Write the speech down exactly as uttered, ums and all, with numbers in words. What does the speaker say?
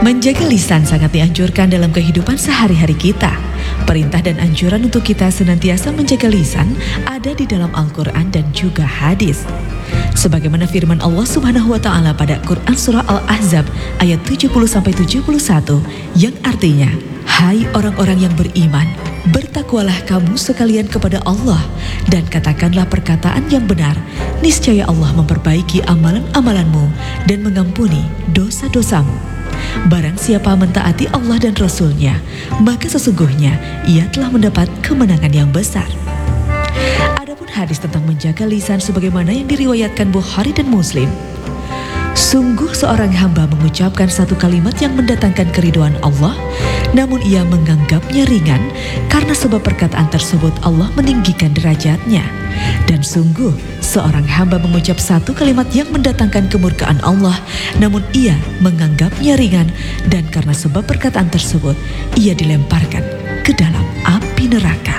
Menjaga lisan sangat dianjurkan dalam kehidupan sehari-hari kita. Perintah dan anjuran untuk kita senantiasa menjaga lisan ada di dalam Al-Quran dan juga hadis. Sebagaimana firman Allah Subhanahu wa Ta'ala pada Quran Surah Al-Ahzab ayat tujuh puluh sampai tujuh puluh satu yang artinya, "Hai orang-orang yang beriman, bertakwalah kamu sekalian kepada Allah dan katakanlah perkataan yang benar. Niscaya Allah memperbaiki amalan-amalanmu dan mengampuni dosa-dosamu. Barang siapa mentaati Allah dan Rasul-Nya, maka sesungguhnya ia telah mendapat kemenangan yang besar." Adapun hadis tentang menjaga lisan sebagaimana yang diriwayatkan Bukhari dan Muslim. Sungguh seorang hamba mengucapkan satu kalimat yang mendatangkan keridhaan Allah, namun ia menganggapnya ringan karena sebab perkataan tersebut Allah meninggikan derajatnya. Dan sungguh seorang hamba mengucap satu kalimat yang mendatangkan kemurkaan Allah, namun ia menganggapnya ringan dan karena sebab perkataan tersebut ia dilemparkan ke dalam api neraka.